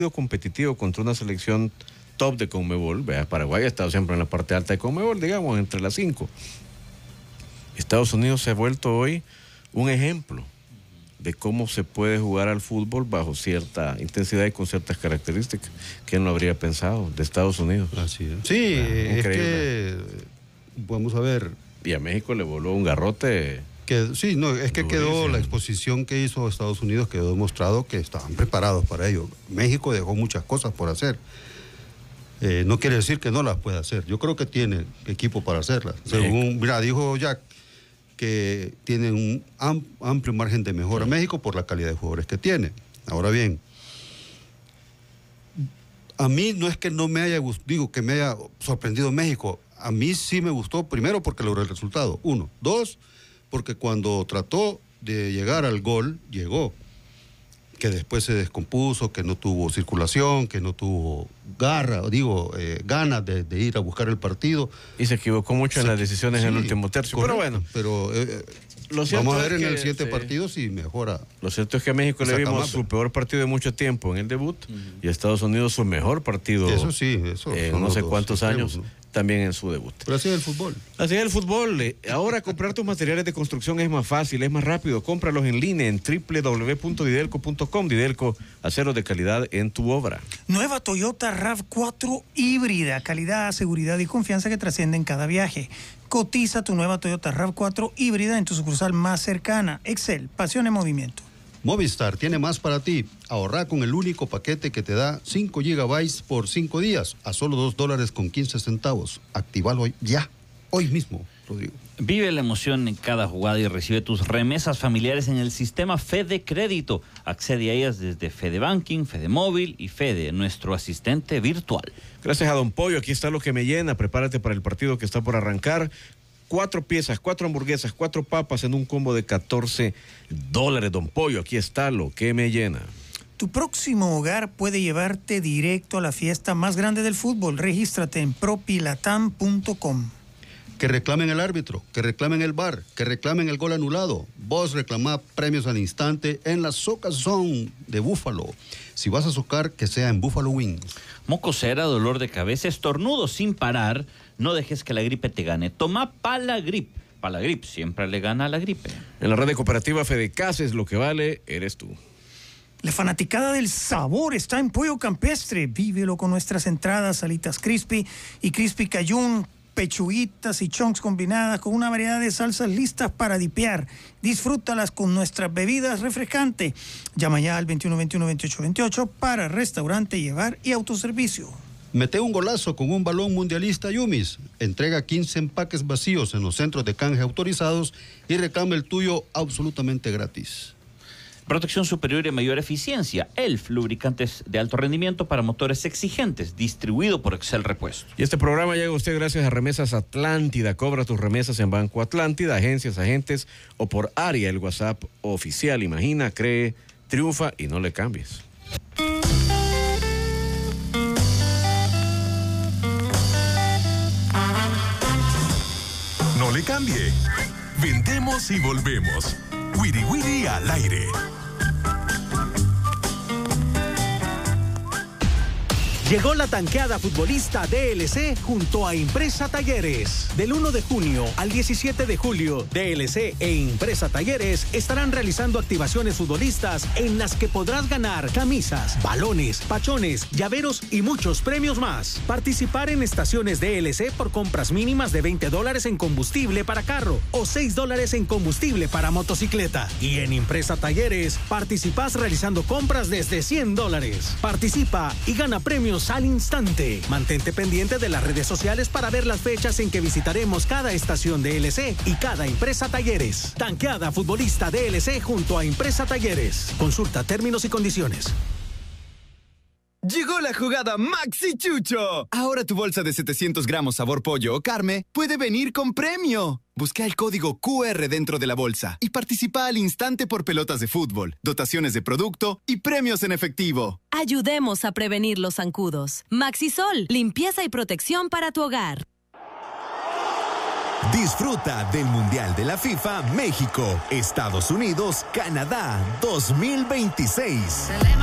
competitivo contra una selección top de Conmebol. Vea, Paraguay ha estado siempre en la parte alta de Conmebol, digamos, entre las 5. Estados Unidos se ha vuelto hoy un ejemplo de cómo se puede jugar al fútbol bajo cierta intensidad y con ciertas características. ¿Quién lo habría pensado de Estados Unidos? Así es. Sí, es que, vamos a ver. Y a México le voló un garrote. Sí, no, es que quedó la exposición que hizo Estados Unidos, quedó demostrado que estaban preparados para ello. México dejó muchas cosas por hacer. No quiere decir que no las pueda hacer. Yo creo que tiene equipo para hacerlas. Según, mira, dijo Jack que tiene un amplio margen de mejora México por la calidad de jugadores que tiene. Ahora bien, a mí no es que no me haya gustado, que me haya sorprendido México. A mí sí me gustó, primero porque logró el resultado, 1. 2, porque cuando trató de llegar al gol, llegó. Que después se descompuso, que no tuvo circulación, que no tuvo ganas de ir a buscar el partido. Y se equivocó mucho en las decisiones en el último tercio. Correcto, pero bueno, vamos a ver en el siguiente partido si mejora. Lo cierto es que a México le vimos su peor partido de mucho tiempo en el debut y a Estados Unidos su mejor partido. Eso sí, en no sé cuántos años, ¿no? También en su debut. Pero así es el fútbol. Así es el fútbol. Ahora comprar tus materiales de construcción es más fácil, es más rápido. Cómpralos en línea en www.didelco.com. Didelco, acero de calidad en tu obra. Nueva Toyota RAV4 híbrida, calidad, seguridad y confianza que trascienden cada viaje. Cotiza tu nueva Toyota RAV4 híbrida en tu sucursal más cercana. Excel, pasión en movimiento. Movistar tiene más para ti. Ahorra con el único paquete que te da 5 gigabytes por 5 días a solo $2.15. Actívalo hoy mismo, Rodrigo. Vive la emoción en cada jugada y recibe tus remesas familiares en el sistema Fede Crédito. Accede a ellas desde Fede Banking, Fede Móvil y Fede, nuestro asistente virtual. Gracias a Don Pollo, aquí está lo que me llena. Prepárate para el partido que está por arrancar. 4 piezas, 4 hamburguesas, 4 papas en un combo de $14. Don Pollo, aquí está lo que me llena. Tu próximo hogar puede llevarte directo a la fiesta más grande del fútbol. Regístrate en propilatam.com. Que reclamen el árbitro, que reclamen el VAR, que reclamen el gol anulado. Vos reclamá premios al instante en la Soca Zone de Búfalo. Si vas a socar, que sea en Buffalo Wings. Mocosera, dolor de cabeza, estornudo sin parar. No dejes que la gripe te gane. Toma Palagrip. Palagrip siempre le gana a la gripe. En la red de cooperativa Fedecases, lo que vale eres tú. La fanaticada del sabor está en Pollo Campestre. Vívelo con nuestras entradas, alitas crispy y crispy cayún, pechuguitas y chunks combinadas con una variedad de salsas listas para dipear. Disfrútalas con nuestras bebidas refrescantes. Llama ya al 2121-2828 para restaurante, llevar y autoservicio. Mete un golazo con un balón mundialista Yumis. Entrega 15 empaques vacíos en los centros de canje autorizados y reclama el tuyo absolutamente gratis. Protección superior y mayor eficiencia. ELF, lubricantes de alto rendimiento para motores exigentes, distribuido por Excel Repuestos. Y este programa llega a usted gracias a Remesas Atlántida. Cobra tus remesas en Banco Atlántida, agencias, agentes o por área. El WhatsApp oficial. Imagina, cree, triunfa y no le cambies. No le cambie. Vendemos y volvemos. Wiri Wiri al aire. Llegó la tanqueada futbolista DLC junto a Impresa Talleres. Del 1 de junio al 17 de julio, DLC e Impresa Talleres estarán realizando activaciones futbolistas en las que podrás ganar camisas, balones, pachones, llaveros y muchos premios más. Participar en estaciones DLC por compras mínimas de $20 en combustible para carro o $6 en combustible para motocicleta. Y en Impresa Talleres participas realizando compras desde $100. Participa y gana premios al instante. Mantente pendiente de las redes sociales para ver las fechas en que visitaremos cada estación DLC y cada Impresa Talleres. Tanqueada futbolista DLC junto a Impresa Talleres. Consulta términos y condiciones. Llegó la jugada Maxi Chucho. Ahora tu bolsa de 700 gramos sabor pollo o carne puede venir con premio. Busca el código QR dentro de la bolsa y participa al instante por pelotas de fútbol, dotaciones de producto y premios en efectivo. Ayudemos a prevenir los zancudos. Maxisol, limpieza y protección para tu hogar. Disfruta del Mundial de la FIFA México, Estados Unidos, Canadá 2026.